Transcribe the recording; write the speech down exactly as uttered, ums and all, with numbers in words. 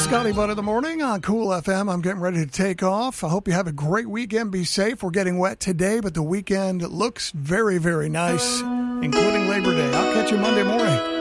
Scotty Butt in the morning on Cool F M. I'm getting ready to take off. I hope you have a great weekend. Be safe. We're getting wet today, but the weekend looks very, very nice, including Labor Day. I'll catch you Monday morning.